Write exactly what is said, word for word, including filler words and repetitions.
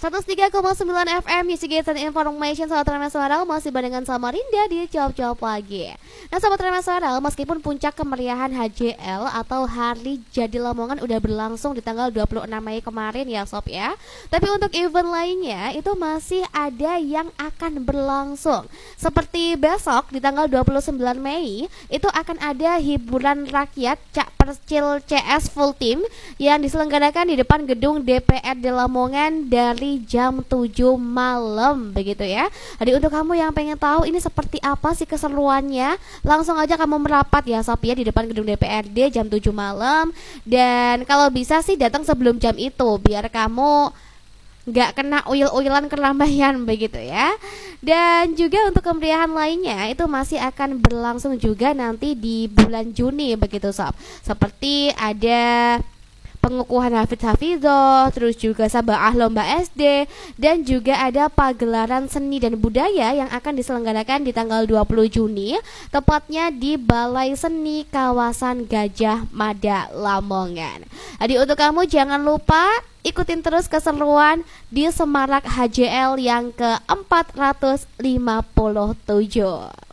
seratus tiga koma sembilan F M Music and Information. Sahabat Transmedia masih barengan sama Rinda di Cuap-Cuap Pagi. Nah Sahabat Transmedia, meskipun puncak kemeriahan H J L atau Hari Jadi Lamongan udah berlangsung di tanggal dua puluh enam Mei kemarin ya Sob ya, tapi untuk event lainnya itu masih ada yang akan berlangsung. Seperti besok di tanggal dua puluh sembilan Mei itu akan ada hiburan rakyat Cak Percil C S Full Team yang diselenggarakan di depan gedung D P R D Lamongan dari jam tujuh malam begitu ya. Jadi untuk kamu yang pengen tahu ini seperti apa sih keseruannya, langsung aja kamu merapat ya Sob ya di depan gedung D P R D jam tujuh malam. Dan kalau bisa sih datang sebelum jam itu biar kamu nggak kena uil-uilan keramaian begitu ya. Dan juga untuk kemeriahan lainnya itu masih akan berlangsung juga nanti di bulan Juni begitu Sob. Seperti ada pengukuhan Hafidz Hafidzoh, terus juga Sabaah Lomba S D, dan juga ada pagelaran seni dan budaya yang akan diselenggarakan di tanggal dua puluh Juni, tepatnya di Balai Seni Kawasan Gajah Mada Lamongan. Jadi untuk kamu jangan lupa ikutin terus keseruan di Semarak H J L yang ke empat ratus lima puluh tujuh.